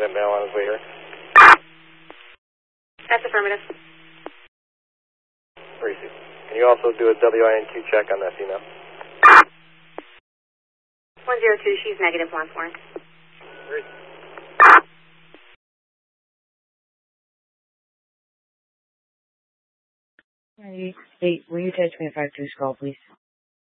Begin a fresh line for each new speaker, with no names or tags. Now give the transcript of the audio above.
that male on his way here?
That's affirmative.
Receive. Can you also do a WINQ check on that female?
102, she's negative, last warrant.
Receive.
98, will you touch me a 5-2 call, please?